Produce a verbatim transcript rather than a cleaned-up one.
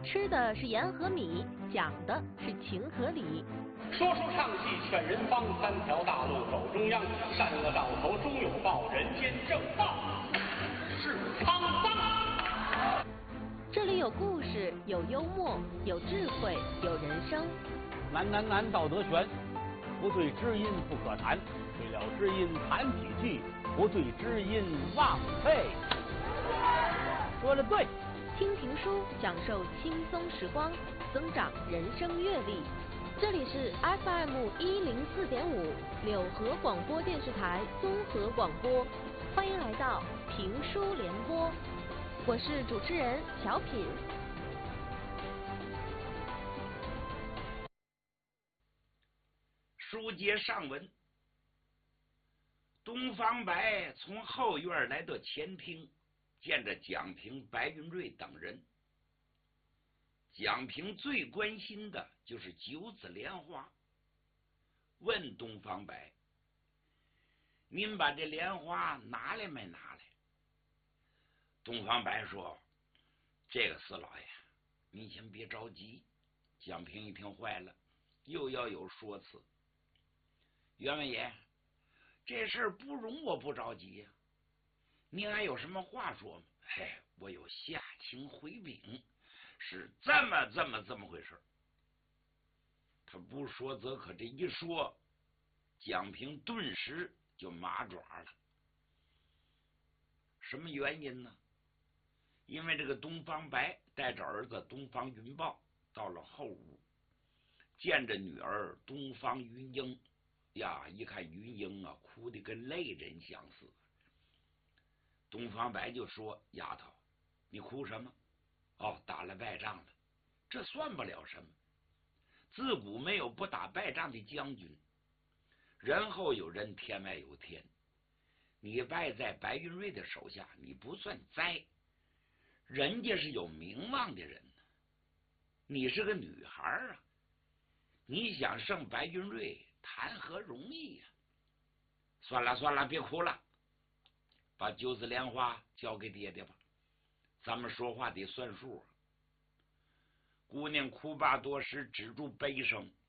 吃的是盐和米，讲的是情和理。 说书唱戏劝人方，三条大路走中央，善恶到头终有报，人间正道是沧桑。 这里有故事，有幽默，有智慧，有人生。 难难难，道德悬，不对知音不可谈，对了知音谈几句，不对知音枉费。说的对。 听评书，享受轻松时光，增长人生阅历。这里是 F M 一零四点五柳河广播电视台综合广播，欢迎来到评书联播，我是主持人小品。 书接上文，东方白从后院来到前厅，见着蒋平、白云瑞等人。蒋平最关心的就是九子莲花，问东方白：“您把这莲花拿来没拿来？”东方白说：“这个四老爷，您先别着急。”蒋平一听坏了，又要有说辞。员外爷，这事儿不容我不着急呀、啊。您还有什么话说吗？哎，我有下情回禀，是这么这么这么回事。他不说则可，这一说，蒋平顿时就麻爪了。什么原因呢？因为这个东方白带着儿子东方云豹到了后屋，见着女儿东方云英呀，一看云英啊，哭得跟泪人相似。东方白就说：“丫头，你哭什么？哦，打了败仗了，这算不了什么。自古没有不打败仗的将军，人后有人，天外有天。你败在白云瑞的手下，你不算灾，人家是有名望的人呢。你是个女孩啊，你想胜白云瑞，谈何容易呀、啊？算了算了，别哭了。把九子莲花交给爹爹吧，咱们说话得算数。”姑娘哭罢多时，止住悲声，